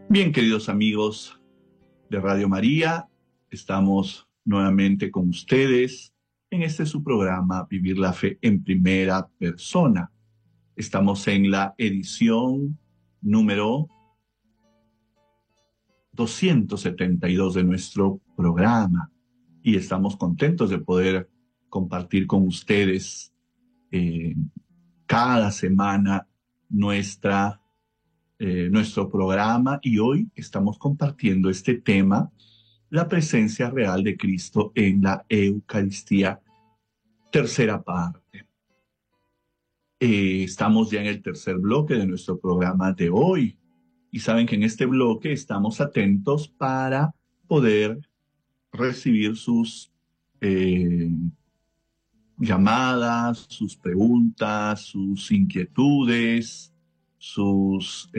Bien, queridos amigos de Radio María, estamos nuevamente con ustedes en este su programa Vivir la Fe en Primera Persona. Estamos en la edición número 272 de nuestro programa y estamos contentos de poder compartir con ustedes cada semana nuestro programa, y hoy estamos compartiendo este tema, la presencia real de Cristo en la Eucaristía, tercera parte. Estamos ya en el tercer bloque de nuestro programa de hoy y saben que en este bloque estamos atentos para poder recibir sus llamadas, sus preguntas, sus inquietudes, sus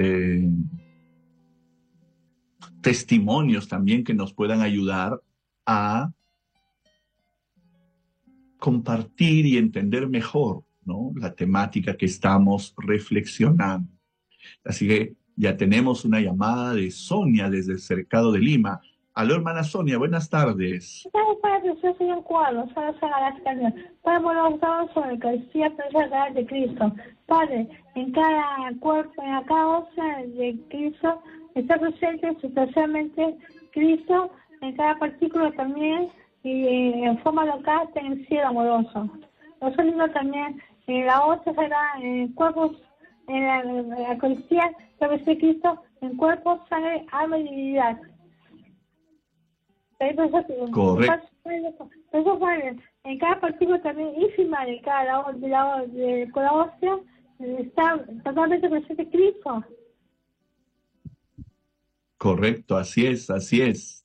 testimonios también que nos puedan ayudar a compartir y entender mejor, ¿no?, la temática que estamos reflexionando. Así que ya tenemos una llamada de Sonia desde el Cercado de Lima. Aló, hermana Sonia, buenas tardes. Padre, yo soy un cuadro, solo se haga las cañas. Padre, bueno, sobre la Eucaristía real de Cristo. Padre, en cada cuerpo, en cada ósea de Cristo, está presente sustancialmente Cristo, en cada partícula también, y en forma local está en el cielo amoroso. Lo lindo también, en la ósea será en cuerpos, en la Eucaristía, está presente Cristo, en cuerpo, sangre, alma y divinidad. Correcto. En cada partícula también ínfima de cada con la ósea está totalmente presente Cristo. Correcto, así es, así es.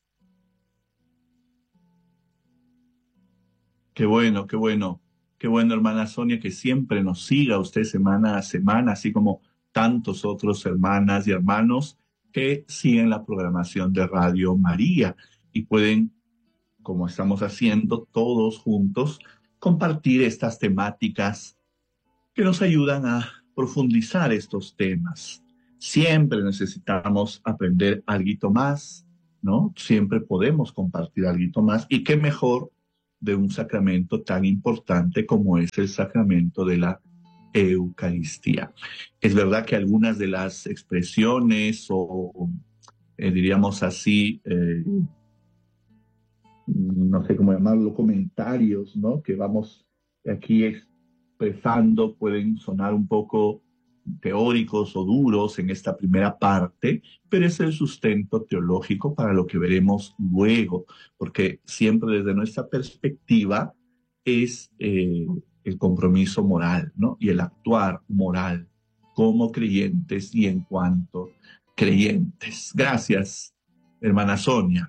Qué bueno, qué bueno. Qué bueno, hermana Sonia, que siempre nos siga usted semana a semana, así como tantos otros hermanas y hermanos que siguen la programación de Radio María y pueden, como estamos haciendo todos juntos, compartir estas temáticas que nos ayudan a profundizar estos temas. Siempre necesitamos aprender algo más, ¿no? Siempre podemos compartir algo más, y qué mejor de un sacramento tan importante como es el sacramento de la Eucaristía. Es verdad que algunas de las expresiones o diríamos así, no sé cómo llamarlo, comentarios, ¿no?, que vamos aquí expresando pueden sonar un poco teóricos o duros en esta primera parte, pero es el sustento teológico para lo que veremos luego, porque siempre desde nuestra perspectiva es el compromiso moral, ¿no?, y el actuar moral como creyentes y en cuanto creyentes. Gracias, hermana Sonia.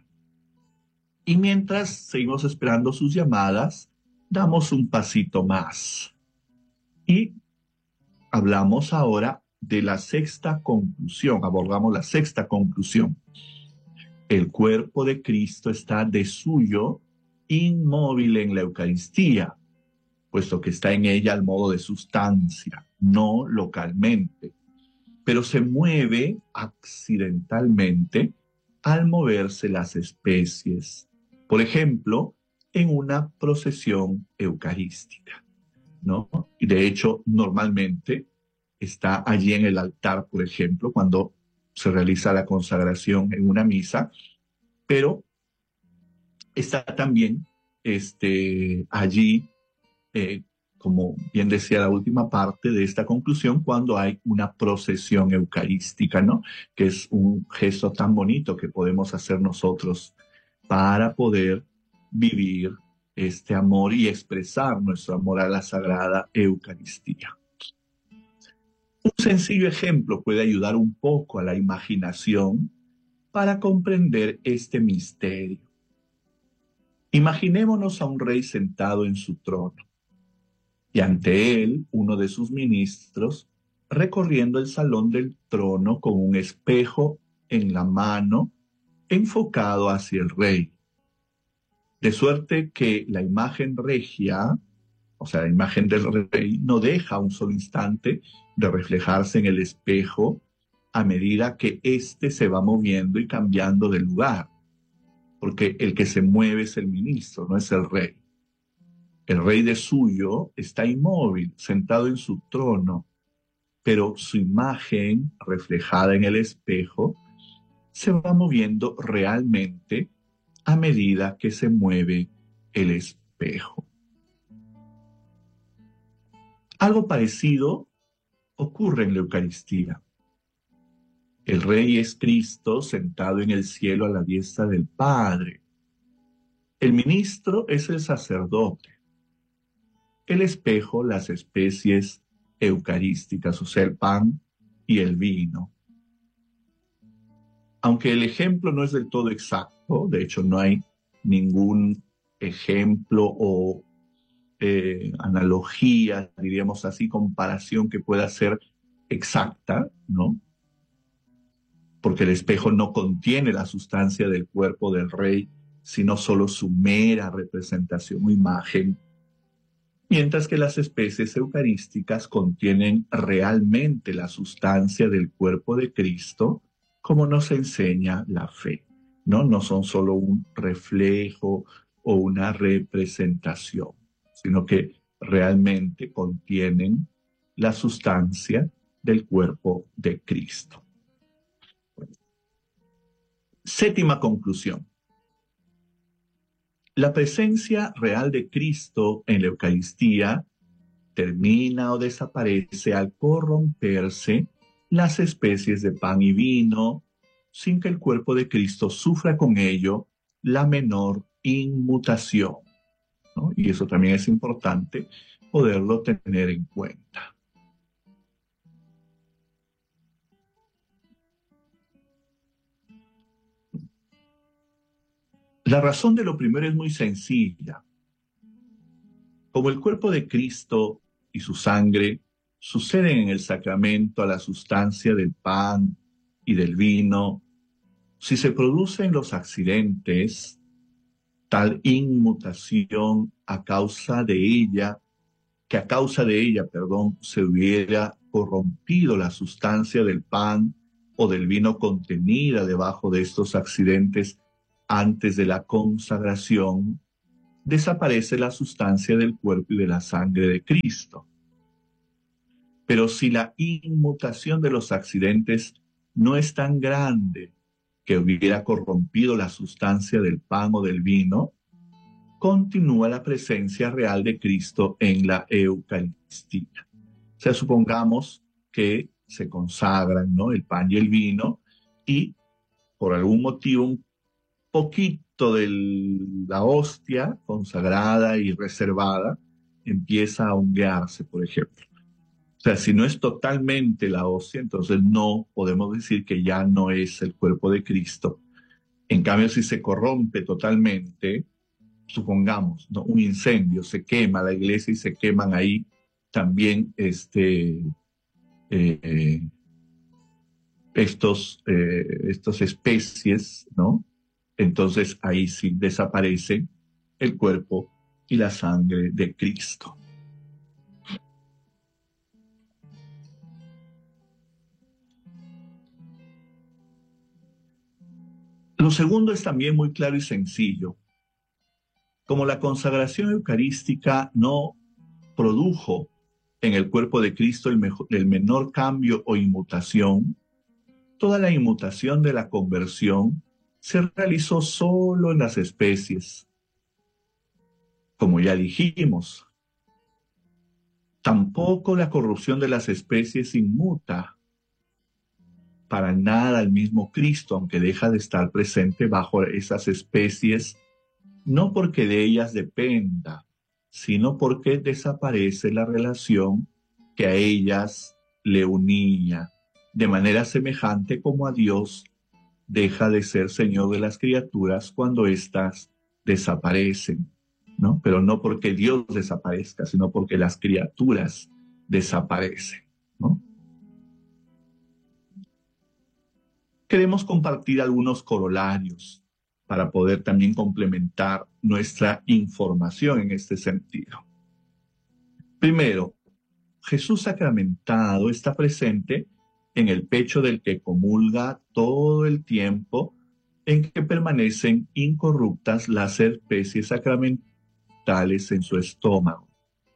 Y mientras seguimos esperando sus llamadas, damos un pasito más. Y hablamos ahora de la sexta conclusión, abordamos la sexta conclusión. El cuerpo de Cristo está de suyo inmóvil en la Eucaristía, puesto que está en ella al modo de sustancia, no localmente, pero se mueve accidentalmente al moverse las especies. Por ejemplo, en una procesión eucarística, ¿no? Y de hecho, normalmente está allí en el altar, por ejemplo, cuando se realiza la consagración en una misa, pero está también allí, como bien decía la última parte de esta conclusión, cuando hay una procesión eucarística, ¿no?, que es un gesto tan bonito que podemos hacer nosotros para poder vivir este amor y expresar nuestro amor a la Sagrada Eucaristía. Un sencillo ejemplo puede ayudar un poco a la imaginación para comprender este misterio. Imaginémonos a un rey sentado en su trono y ante él uno de sus ministros recorriendo el salón del trono con un espejo en la mano enfocado hacia el rey. De suerte que la imagen regia, o sea, la imagen del rey, no deja un solo instante de reflejarse en el espejo a medida que éste se va moviendo y cambiando de lugar, porque el que se mueve es el ministro, no es el rey. El rey de suyo está inmóvil, sentado en su trono, pero su imagen reflejada en el espejo se va moviendo realmente a medida que se mueve el espejo. Algo parecido ocurre en la Eucaristía. El Rey es Cristo sentado en el cielo a la diestra del Padre. El ministro es el sacerdote. El espejo, las especies eucarísticas, o sea, el pan y el vino. Aunque el ejemplo no es del todo exacto, de hecho no hay ningún ejemplo o analogía, diríamos así, comparación que pueda ser exacta, ¿no? Porque el espejo no contiene la sustancia del cuerpo del rey, sino solo su mera representación o imagen, mientras que las especies eucarísticas contienen realmente la sustancia del cuerpo de Cristo, como nos enseña la fe, ¿no? No son solo un reflejo o una representación, sino que realmente contienen la sustancia del cuerpo de Cristo. Séptima conclusión. La presencia real de Cristo en la Eucaristía termina o desaparece al corromperse las especies de pan y vino, sin que el cuerpo de Cristo sufra con ello la menor inmutación, ¿no? Y eso también es importante poderlo tener en cuenta. La razón de lo primero es muy sencilla. Como el cuerpo de Cristo y su sangre suceden en el sacramento a la sustancia del pan y del vino, si se producen los accidentes, tal inmutación que a causa de ella, se hubiera corrompido la sustancia del pan o del vino contenida debajo de estos accidentes antes de la consagración, desaparece la sustancia del cuerpo y de la sangre de Cristo. Pero si la inmutación de los accidentes no es tan grande que hubiera corrompido la sustancia del pan o del vino, continúa la presencia real de Cristo en la Eucaristía. O sea, supongamos que se consagran, ¿no?, el pan y el vino, y por algún motivo un poquito de la hostia consagrada y reservada empieza a honguearse, por ejemplo. O sea, si no es totalmente la hostia, entonces no podemos decir que ya no es el cuerpo de Cristo. En cambio, si se corrompe totalmente, supongamos, ¿no?, un incendio, se quema la iglesia y se queman ahí también estas especies, ¿no? Entonces ahí sí desaparece el cuerpo y la sangre de Cristo. Lo segundo es también muy claro y sencillo. Como la consagración eucarística no produjo en el cuerpo de Cristo el menor cambio o inmutación, toda la inmutación de la conversión se realizó solo en las especies. Como ya dijimos, tampoco la corrupción de las especies inmuta para nada al mismo Cristo, aunque deja de estar presente bajo esas especies, no porque de ellas dependa, sino porque desaparece la relación que a ellas le unía, de manera semejante como a Dios deja de ser Señor de las criaturas cuando éstas desaparecen, ¿no? Pero no porque Dios desaparezca, sino porque las criaturas desaparecen, ¿no? Queremos compartir algunos corolarios para poder también complementar nuestra información en este sentido. Primero, Jesús sacramentado está presente en el pecho del que comulga todo el tiempo en que permanecen incorruptas las especies sacramentales en su estómago.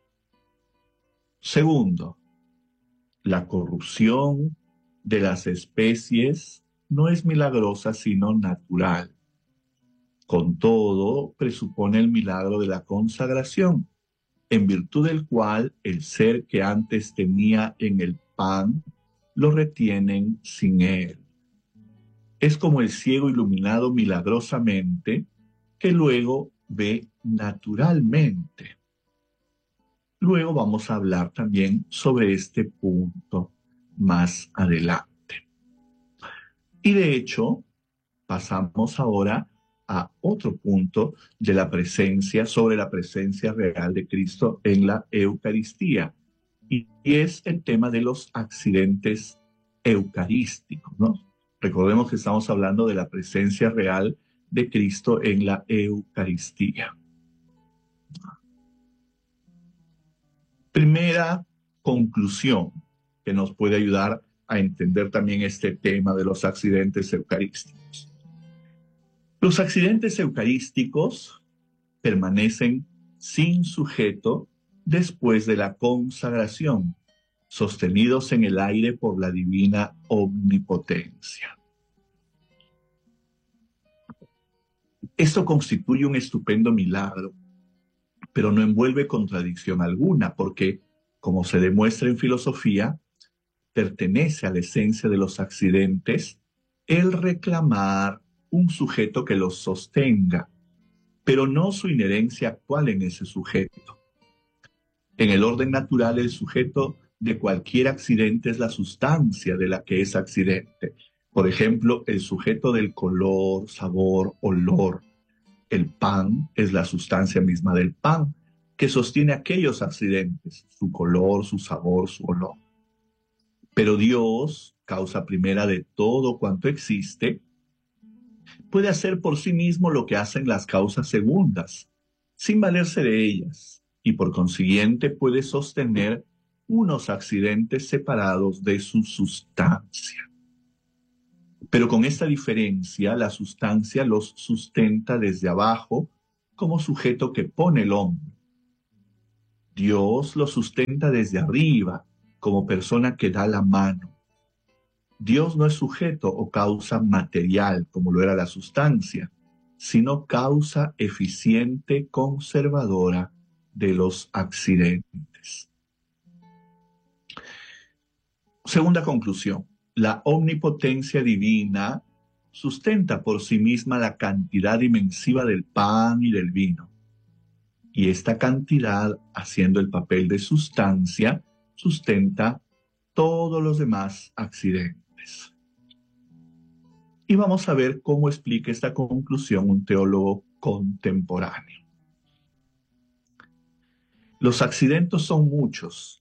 Segundo, la corrupción de las especies no es milagrosa, sino natural. Con todo, presupone el milagro de la consagración, en virtud del cual el ser que antes tenía en el pan lo retienen sin él. Es como el ciego iluminado milagrosamente, que luego ve naturalmente. Luego vamos a hablar también sobre este punto más adelante. Y de hecho, pasamos ahora a otro punto de la presencia, sobre la presencia real de Cristo en la Eucaristía. Y es el tema de los accidentes eucarísticos, ¿no? Recordemos que estamos hablando de la presencia real de Cristo en la Eucaristía. Primera conclusión que nos puede ayudar a entender también este tema de los accidentes eucarísticos. Los accidentes eucarísticos permanecen sin sujeto después de la consagración, sostenidos en el aire por la divina omnipotencia. Esto constituye un estupendo milagro, pero no envuelve contradicción alguna, porque, como se demuestra en filosofía, pertenece a la esencia de los accidentes el reclamar un sujeto que los sostenga, pero no su inherencia actual en ese sujeto. En el orden natural, el sujeto de cualquier accidente es la sustancia de la que es accidente. Por ejemplo, el sujeto del color, sabor, olor. El pan es la sustancia misma del pan, que sostiene aquellos accidentes, su color, su sabor, su olor. Pero Dios, causa primera de todo cuanto existe, puede hacer por sí mismo lo que hacen las causas segundas, sin valerse de ellas, y por consiguiente puede sostener unos accidentes separados de su sustancia. Pero con esta diferencia, la sustancia los sustenta desde abajo como sujeto que pone el hombro. Dios los sustenta desde arriba como persona que da la mano. Dios no es sujeto o causa material como lo era la sustancia, sino causa eficiente conservadora de los accidentes. Segunda conclusión. La omnipotencia divina sustenta por sí misma la cantidad inmensiva del pan y del vino. Y esta cantidad, haciendo el papel de sustancia, sustenta todos los demás accidentes. Y vamos a ver cómo explica esta conclusión un teólogo contemporáneo. Los accidentes son muchos